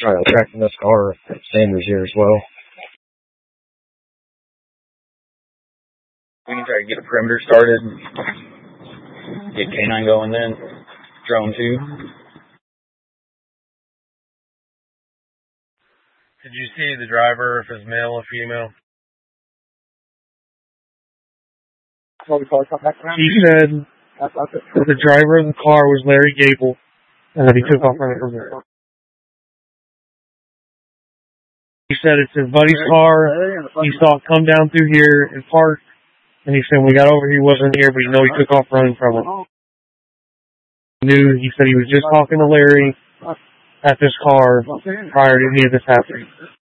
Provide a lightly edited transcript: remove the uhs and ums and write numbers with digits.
tracking this car. Sanders here as well. We can try to get a perimeter started. Get K9 going then. Drone 2. Did you see the driver, if it's male or female? He said that the driver of the car was Larry Gable, and that he took off running from there. He said it's his buddy's car. He saw it come down through here and park. And he said when we got over, he wasn't here, but he took off running from it. He said he was just talking to Larry at this car prior to any of this happening.